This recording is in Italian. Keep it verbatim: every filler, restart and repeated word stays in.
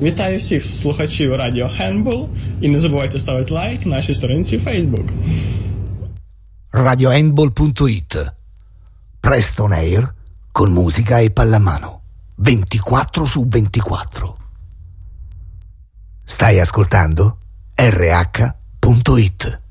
Вітаю всіх слухачів радіо Handball і не забувайте ставити лайк нашій сторінці Facebook. radio handball punto it. Presto on air con musica e pallamano ventiquattro su ventiquattro. Stai ascoltando R H punto it.